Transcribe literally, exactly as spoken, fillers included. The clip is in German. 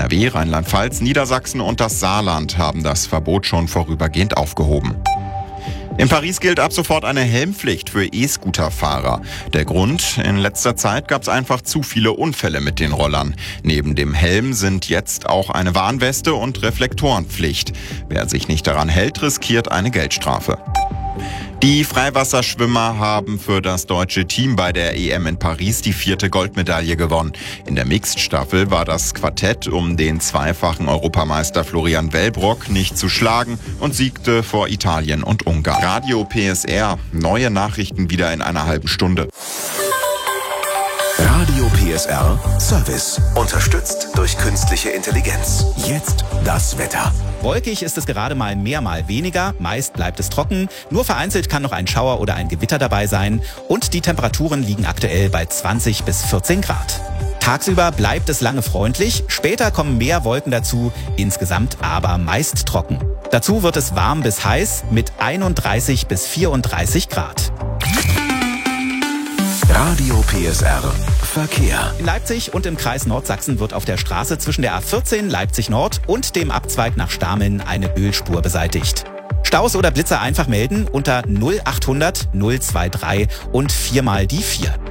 R W, Rheinland-Pfalz, Niedersachsen und das Saarland haben das Verbot schon vorübergehend aufgehoben. In Paris gilt ab sofort eine Helmpflicht für E-Scooter-Fahrer. Der Grund? In letzter Zeit gab es einfach zu viele Unfälle mit den Rollern. Neben dem Helm sind jetzt auch eine Warnweste und Reflektorenpflicht. Wer sich nicht daran hält, riskiert eine Geldstrafe. Die Freiwasserschwimmer haben für das deutsche Team bei der E M in Paris die vierte Goldmedaille gewonnen. In der Mixed-Staffel war das Quartett um den zweifachen Europameister Florian Wellbrock nicht zu schlagen und siegte vor Italien und Ungarn. Radio P S R, neue Nachrichten wieder in einer halben Stunde. Radio P S R Service. Unterstützt durch künstliche Intelligenz. Jetzt das Wetter. Wolkig ist es gerade mal mehr, mal weniger. Meist bleibt es trocken. Nur vereinzelt kann noch ein Schauer oder ein Gewitter dabei sein. Und die Temperaturen liegen aktuell bei zwanzig bis vierzehn Grad. Tagsüber bleibt es lange freundlich. Später kommen mehr Wolken dazu. Insgesamt aber meist trocken. Dazu wird es warm bis heiß mit einunddreißig bis vierunddreißig Grad. Radio P S R Verkehr. In Leipzig und im Kreis Nordsachsen wird auf der Straße zwischen der A vierzehn Leipzig Nord und dem Abzweig nach Stameln eine Ölspur beseitigt. Staus oder Blitzer einfach melden unter null achthundert null drei drei und viermal die vier.